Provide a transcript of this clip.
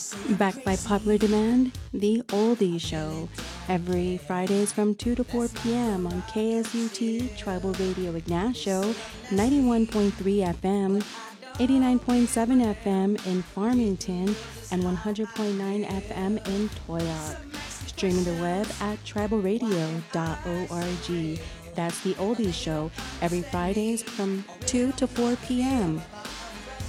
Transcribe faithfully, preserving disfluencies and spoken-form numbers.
Backed by popular demand, The Oldie Show. Every Fridays from two to four p m on K S U T Tribal Radio Ignacio, ninety-one point three F M, eighty-nine point seven F M in Farmington, and one hundred point nine F M in Toyoak. Streaming the web at tribal radio dot org. That's The Oldie Show, every Fridays from two to four p m